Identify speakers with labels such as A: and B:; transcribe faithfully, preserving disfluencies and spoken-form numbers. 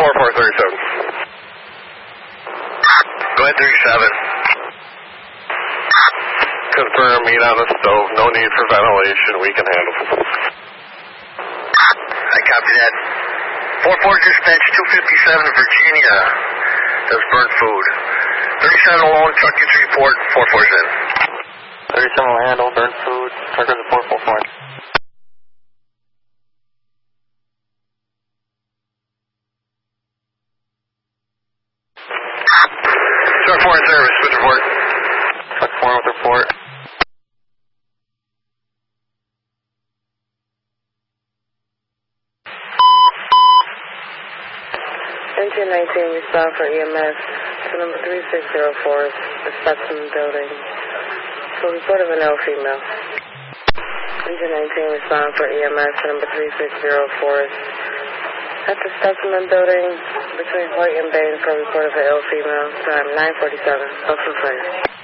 A: four four thirty-seven.
B: Go ahead, thirty-seven.
A: Confirm, meat on the stove. No need for ventilation. We can handle it.
B: I copy that. four four dispatch two fifty-seven, Virginia. That's burnt food. thirty-seven alone, truck gets report, four four's in.
C: thirty-seven will handle, burnt food, truckers at four four four.
B: Truck four in service, with report.
C: Truck four with report.
D: Engine nineteen, respond for E M S to number three six zero four, the specimen building. So report of an L female. Engine nineteen, respond for E M S to number three six zero four at the specimen building between Hoyt and Bain for report of an L female, time nine forty-seven, Buffalo Fire.